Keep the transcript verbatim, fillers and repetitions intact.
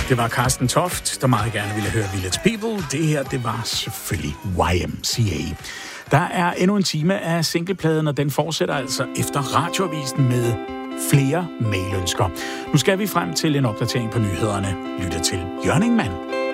Det var Carsten Toft, der meget gerne ville høre Village People. Det her, det var selvfølgelig Y M C A. Der er endnu en time af singlepladen, og den fortsætter altså efter radioavisen med flere mailønsker. Nu skal vi frem til en opdatering på nyhederne. Lytte til Jørgen Ingmann.